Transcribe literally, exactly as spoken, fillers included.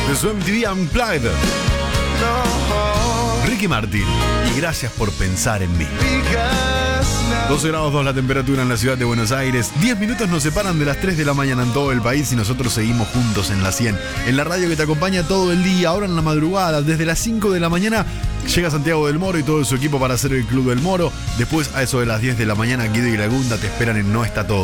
de su M T V Unplugged. Ricky Martin, y gracias por pensar en mí. doce grados dos la temperatura en la ciudad de Buenos Aires. diez minutos nos separan de las tres de la mañana en todo el país y nosotros seguimos juntos en la cien. En la radio que te acompaña todo el día, ahora en la madrugada, desde las cinco de la mañana, llega Santiago del Moro y todo su equipo para hacer el Club del Moro. Después, a eso de las diez de la mañana, Guido y Lagunda te esperan en No Está Todo.